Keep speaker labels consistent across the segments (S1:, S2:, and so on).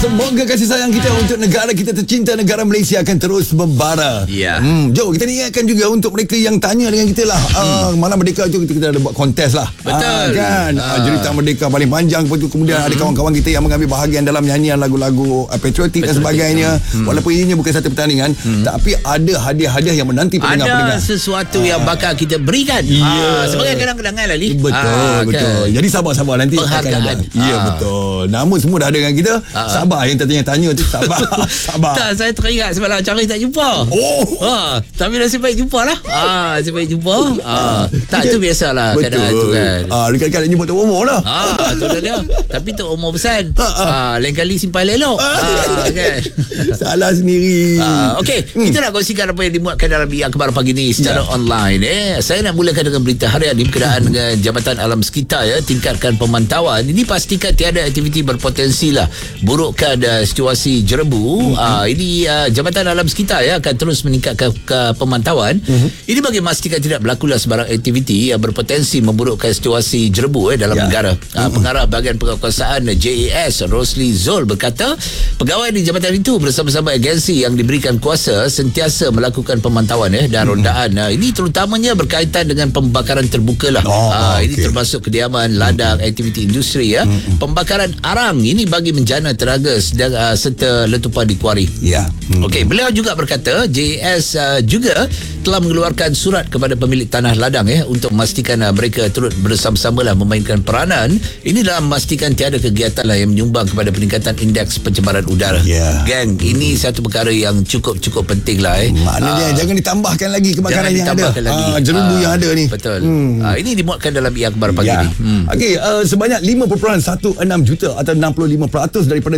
S1: Semoga kasih sayang kita untuk negara kita tercinta, negara Malaysia akan terus membara.
S2: Ya.
S1: Jom kita ingatkan juga untuk mereka yang tanya dengan kita lah. Malam Merdeka tu kita ada buat kontes lah.
S2: Betul.
S1: Kan? Cerita Merdeka paling panjang. Lepas tu kemudian ada kawan-kawan kita yang mengambil bahagian dalam nyanyian lagu-lagu patriotik dan sebagainya. Walaupun ianya bukan satu pertandingan, tapi ada hadiah-hadiah yang menanti pendengar-pendengar.
S2: Ada sesuatu yang bakal kita berikan. Sebagai kadang-kadang lah, Ali.
S1: Betul. Jadi sabar-sabar nanti akan ada. Ya, betul. Nama semua dah ada dengan kita. Sabar yang tanya tu. Sabar.
S2: Tak, saya teringat semalam cari tak jumpa. Tapi nasib baik jumpa lah. Nasib baik jumpa. Tak, tu biasalah keadaan tu kan.
S1: Dekat-dekat nak jumpa Tok Umar lah.
S2: Tu dia. Tapi Tok Umar pesan. Lain kali simpan elok. Kan.
S1: Salah sendiri.
S2: Okey, kita nak kongsikan apa yang dimuatkan dalam akhbar pagi ni secara online. Saya nak mulakan dengan berita harian ni berkenaan dengan Jabatan Alam Sekitar tingkatkan pemantauan. Ini pastikan tiada aktiviti berpotensi lah burukkan situasi jerebu. Ini Jabatan Alam Sekitar akan terus meningkatkan pemantauan. Ini bagi memastikan tidak berlakulah sebarang aktiviti yang berpotensi memburukkan situasi jerebu dalam negara. Pengarah bahagian penguasaan JAS Rosli Zul berkata, pegawai di jabatan itu bersama-sama agensi yang diberikan kuasa sentiasa melakukan pemantauan dan rondaan. Ini terutamanya berkaitan dengan pembakaran terbuka lah. Ini termasuk kediaman, ladang, aktiviti industri pembakaran arang. Ini bagi menjana tenaga serta letupan di kuari. Okey, beliau juga berkata JS juga telah mengeluarkan surat kepada pemilik tanah ladang untuk memastikan mereka turut bersama-sama lah memainkan peranan ini dalam memastikan tiada kegiatan lah yang menyumbang kepada peningkatan indeks pencemaran udara. Gang, ini satu perkara yang cukup penting lah.
S1: Maknanya jangan ditambahkan lagi kebakaran yang ada. Jerebu yang ada ni.
S2: Betul. Ini dimuatkan dalam akhbar pagi ni.
S1: Okey, sebanyak 5.16 juta atau 65% daripada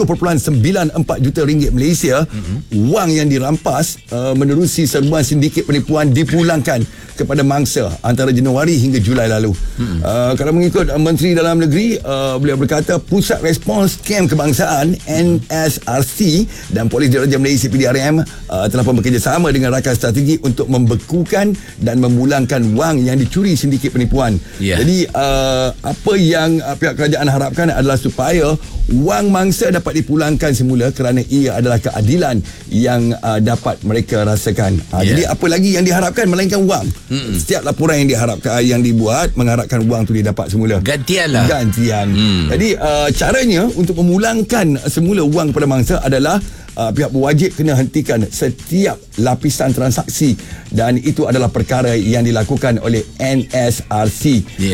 S1: 7.94 juta ringgit Malaysia wang yang dirampas menerusi serbuan sindiket penipuan dipulangkan kepada mangsa antara Januari hingga Julai lalu. Kalau mengikut Menteri Dalam Negeri, beliau berkata Pusat Respons Scam Kebangsaan NSRC dan Polis Diraja Malaysia PDRM telah pun bekerjasama dengan rakan strategi untuk membekukan dan memulangkan wang yang dicuri sindiket penipuan. Jadi apa yang pihak kerajaan harapkan adalah supaya wang mangsa dapat dipulangkan semula kerana ia adalah keadilan yang dapat mereka rasakan. Jadi apa lagi yang diharapkan melainkan wang. Setiap laporan yang diharapkan yang dibuat mengharapkan wang tu dia dapat semula. Gantian. Jadi caranya untuk memulangkan semula wang kepada mangsa adalah pihak berwajib kena hentikan setiap lapisan transaksi dan itu adalah perkara yang dilakukan oleh NSRC.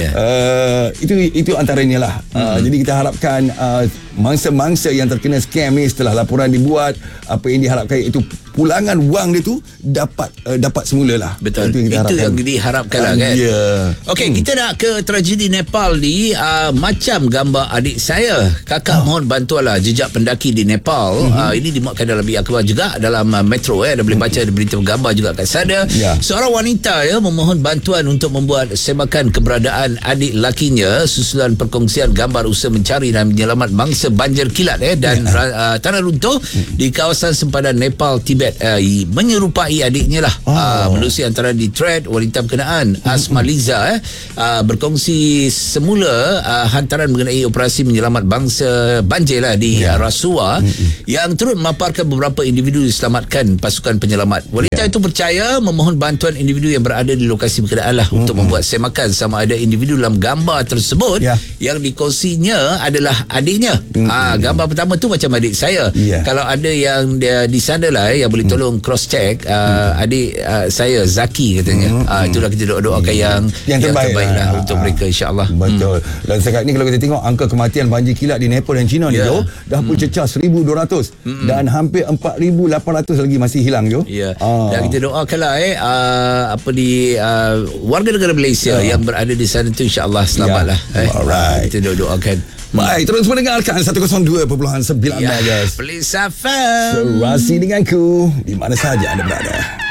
S1: Itu antaranya lah. Jadi kita harapkan mangsa-mangsa yang terkena scam ni setelah laporan dibuat, apa yang diharapkan itu pulangan wang dia tu dapat semula lah.
S2: Betul. Itu yang diharapkan lah kan. Okey, kita nak ke tragedi Nepal ni. Macam gambar adik saya, kakak mohon bantuan lah jejak pendaki di Nepal. Ini dimuatkan dalam akhbar juga dalam Metro. Dah boleh baca berita gambar juga kat sana. Seorang wanita memohon bantuan untuk membuat semakan keberadaan adik lakinya susulan perkongsian gambar usaha mencari dan menyelamat mangsa banjir kilat dan tanah runtuh di kawasan sempadan Nepal Tibet. Menyerupai adiknya lah. Menerusi antara di thread wanita berkenaan Asma Liza berkongsi semula hantaran mengenai operasi menyelamat bangsa banjir lah di Rasuwa yang turut memaparkan beberapa individu diselamatkan pasukan penyelamat. Wanita itu percaya memohon bantuan individu yang berada di lokasi berkenaan lah untuk membuat semakan sama ada individu dalam gambar tersebut yang dikongsinya adalah adiknya. Gambar pertama tu macam adik saya. Kalau ada yang dia di sana lah yang boleh tolong cross check adik saya Zaki katanya. Itulah kita doakan yang terbaik lah untuk mereka insya-Allah.
S1: Betul. Dan sekarang ni kalau kita tengok angka kematian banjir kilat di Nepal dan China ni dah pun cecah 1,200 dan hampir 4,800 lagi masih hilang
S2: dan kita doakanlah warga negara Malaysia yang berada di sana tu insya-Allah selamatlah. Kita doakan.
S1: Baik, terus mendengarkan 102.9 MHz.
S2: Please Safam.
S1: Serasi denganku di mana saja anda berada.